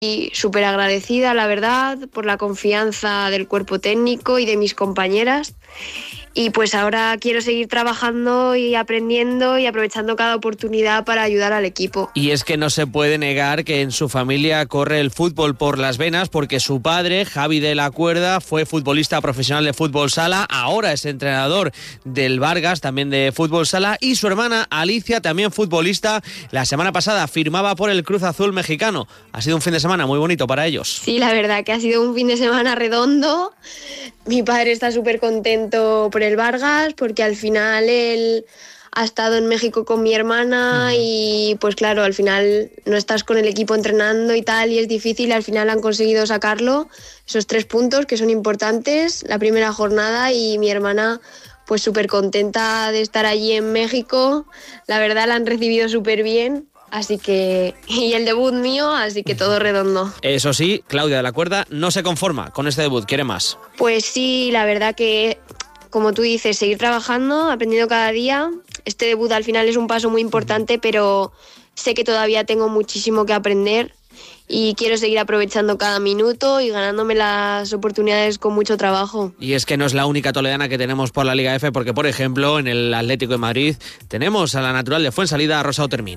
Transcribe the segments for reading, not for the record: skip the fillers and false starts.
Y súper agradecida, la verdad, por la confianza del cuerpo técnico y de mis compañeras. Y pues ahora quiero seguir trabajando y aprendiendo y aprovechando cada oportunidad para ayudar al equipo. Y es que no se puede negar que en su familia corre el fútbol por las venas, porque su padre, Javi de la Cuerda, fue futbolista profesional de fútbol sala, ahora es entrenador del Vargas, también de fútbol sala, y su hermana Alicia, también futbolista, la semana pasada firmaba por el Cruz Azul mexicano. Ha sido un fin de semana muy bonito para ellos. Sí, la verdad que ha sido un fin de semana redondo. Mi padre está súper contento por el Vargas, porque al final él ha estado en México con mi hermana y pues claro, al final no estás con el equipo entrenando y tal y es difícil, al final han conseguido sacarlo, esos 3 puntos que son importantes, la primera jornada, y mi hermana pues súper contenta de estar allí en México, la verdad la han recibido súper bien. Así que, y el debut mío, así que todo redondo. Eso sí, Claudia de la Cuerda no se conforma con este debut, quiere más. Pues sí, la verdad que, como tú dices, seguir trabajando, aprendiendo cada día. Este debut al final es un paso muy importante, pero sé que todavía tengo muchísimo que aprender y quiero seguir aprovechando cada minuto y ganándome las oportunidades con mucho trabajo. Y es que no es la única toledana que tenemos por la Liga F, porque por ejemplo en el Atlético de Madrid tenemos a la natural de Fuensalida, Rosa Otermin.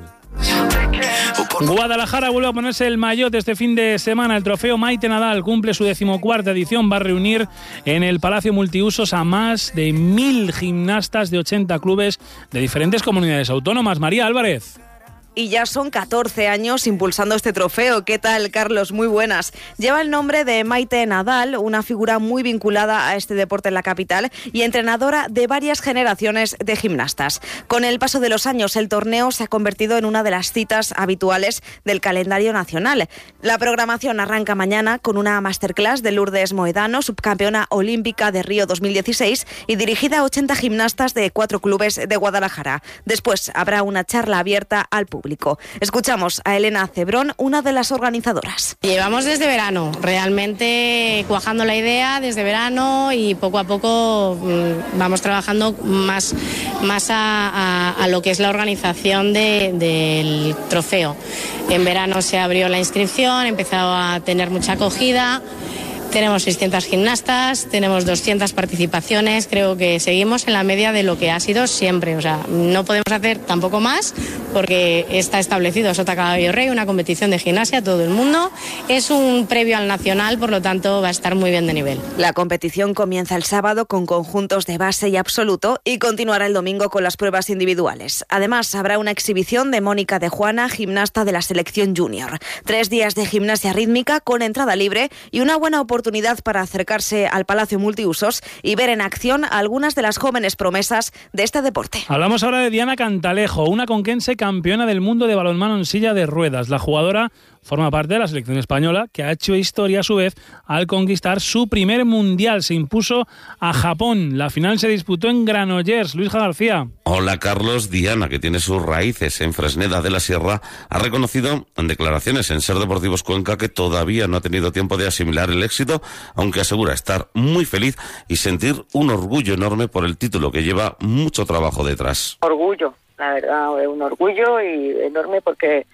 Guadalajara vuelve a ponerse el maillot este fin de semana. El trofeo Maite Nadal cumple su 14ª edición. Va a reunir en el Palacio Multiusos a más de 1.000 gimnastas de 80 clubes de diferentes comunidades autónomas. María Álvarez. Y ya son 14 años impulsando este trofeo. ¿Qué tal, Carlos? Muy buenas. Lleva el nombre de Maite Nadal, una figura muy vinculada a este deporte en la capital y entrenadora de varias generaciones de gimnastas. Con el paso de los años, el torneo se ha convertido en una de las citas habituales del calendario nacional. La programación arranca mañana con una masterclass de Lourdes Moedano, subcampeona olímpica de Río 2016 y dirigida a 80 gimnastas de 4 clubes de Guadalajara. Después habrá una charla abierta al público. Escuchamos a Elena Cebrón, una de las organizadoras. Llevamos desde verano, realmente cuajando la idea desde verano y poco a poco vamos trabajando más a lo que es la organización del trofeo. En verano se abrió la inscripción, empezó a tener mucha acogida. Tenemos 600 gimnastas, tenemos 200 participaciones, creo que seguimos en la media de lo que ha sido siempre. O sea, no podemos hacer tampoco más porque está establecido Sota Caballo Rey, una competición de gimnasia, todo el mundo. Es un previo al nacional, por lo tanto va a estar muy bien de nivel. La competición comienza el sábado con conjuntos de base y absoluto y continuará el domingo con las pruebas individuales. Además, habrá una exhibición de Mónica de Juana, gimnasta de la selección junior. 3 días de gimnasia rítmica con entrada libre y una buena oportunidad para acercarse al Palacio Multiusos y ver en acción a algunas de las jóvenes promesas de este deporte. Hablamos ahora de Diana Cantalejo, una conquense campeona del mundo de balonmano en silla de ruedas. La jugadora forma parte de la selección española, que ha hecho historia a su vez al conquistar su primer mundial. Se impuso a Japón. La final se disputó en Granollers. Luis García. Hola, Carlos. Diana, que tiene sus raíces en Fresneda de la Sierra, ha reconocido en declaraciones en Ser Deportivos Cuenca que todavía no ha tenido tiempo de asimilar el éxito, aunque asegura estar muy feliz y sentir un orgullo enorme por el título, que lleva mucho trabajo detrás. Orgullo, la verdad, un orgullo y enorme porque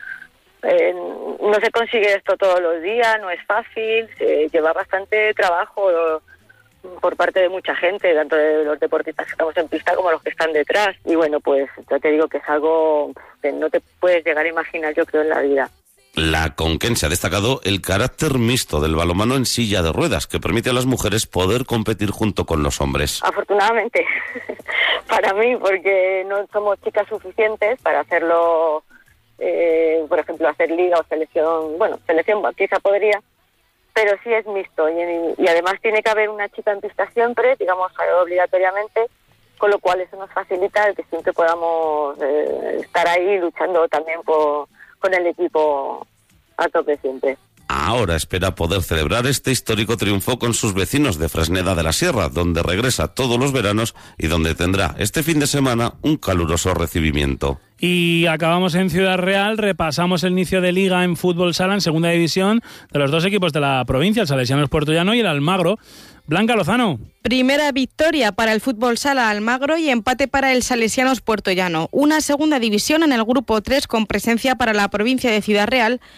no se consigue esto todos los días, no es fácil, lleva bastante trabajo por parte de mucha gente, tanto de los deportistas que estamos en pista como los que están detrás. Y bueno, pues ya te digo que es algo que no te puedes llegar a imaginar, yo creo, en la vida. La conquense ha destacado el carácter mixto del balonmano en silla de ruedas, que permite a las mujeres poder competir junto con los hombres. Afortunadamente, para mí, porque no somos chicas suficientes para hacerlo. Por ejemplo, hacer liga o selección, selección quizá podría, pero sí es mixto y además tiene que haber una chica en pista siempre, digamos, obligatoriamente, con lo cual eso nos facilita el que siempre podamos estar ahí luchando también con el equipo a tope siempre. Ahora espera poder celebrar este histórico triunfo con sus vecinos de Fresneda de la Sierra, donde regresa todos los veranos y donde tendrá este fin de semana un caluroso recibimiento. Y acabamos en Ciudad Real, repasamos el inicio de Liga en fútbol sala en segunda división de los 2 equipos de la provincia, el Salesianos Puertollano y el Almagro. Blanca Lozano. Primera victoria para el fútbol sala Almagro y empate para el Salesianos Puertollano. Una segunda división en el grupo 3 con presencia para la provincia de Ciudad Real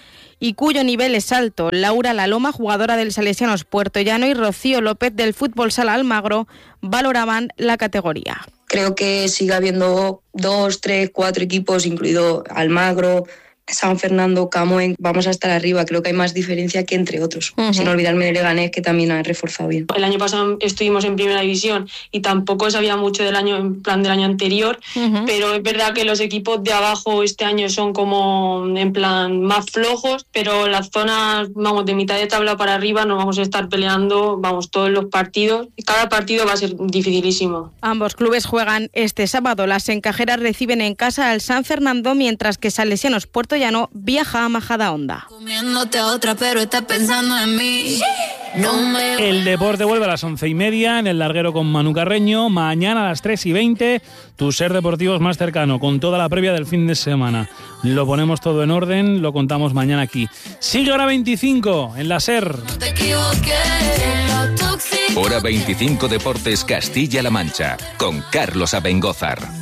y cuyo nivel es alto. Laura Laloma, jugadora del Salesianos Puertollano, y Rocío López del Fútbol Sala Almagro valoraban la categoría. Creo que sigue habiendo 2, 3, 4 equipos, incluido Almagro, San Fernando, Camoen, vamos a estar arriba. Creo que hay más diferencia que entre otros. Sin olvidarme de Leganés, que también ha reforzado bien. El año pasado estuvimos en primera división y tampoco sabía mucho del año, en plan del año anterior, pero es verdad que los equipos de abajo este año son como en plan más flojos, pero las zonas, vamos, de mitad de tabla para arriba nos vamos a estar peleando, vamos, todos los partidos. Cada partido va a ser dificilísimo. Ambos clubes juegan este sábado. Las encajeras reciben en casa al San Fernando, mientras que Salesianos Puertollano viaja a Majadahonda. El deporte vuelve a las 11:30 en el Larguero con Manu Carreño. Mañana a las 3:20, tu Ser Deportivos más cercano, con toda la previa del fin de semana. Lo ponemos todo en orden, lo contamos mañana aquí. Sigue Hora 25 en la Ser. Hora 25 Deportes Castilla-La Mancha, con Carlos Abengózar.